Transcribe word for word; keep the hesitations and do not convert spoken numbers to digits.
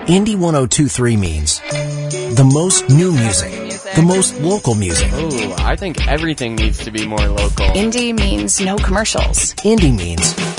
Indie one oh two point three means the most new music, the most local music. Ooh, I think everything needs to be more local. Indie means no commercials. Indie means